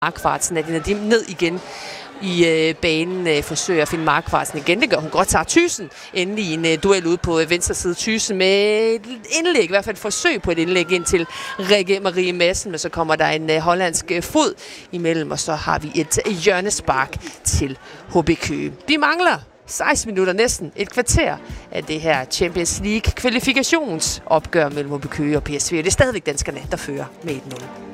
Markvartsen, at Nadim ned igen i banen, forsøger at finde Markvartsen igen. Det gør hun godt. Tager Thyssen endelig i en duel ude på venstre side. Thyssen med et indlæg, i hvert fald et forsøg på et indlæg ind til Rikke Marie Madsen, men så kommer der en hollandsk fod imellem, og så har vi et hjørnespark til HB Køge. De mangler 16 minutter, næsten et kvarter af det her Champions League kvalifikationsopgør mellem HB Køge og PSV. Og det er stadigvæk danskerne, der fører med 1-0.